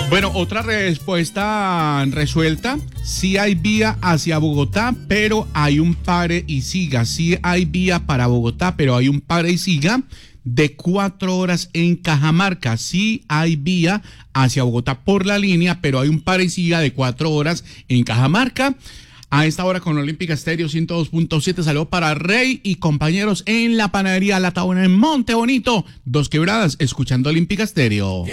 Bueno, otra respuesta resuelta. Sí hay vía hacia Bogotá, pero hay un pare y siga. Sí hay vía para Bogotá, pero hay un pare y siga de 4 horas en Cajamarca. Sí hay vía hacia Bogotá por la línea, pero hay un pare y siga de 4 horas en Cajamarca. A esta hora con Olímpica Estéreo 102.7, saludos para Rey y compañeros en la panadería La Tabona en Monte Bonito, Dos Quebradas, escuchando Olímpica Estéreo.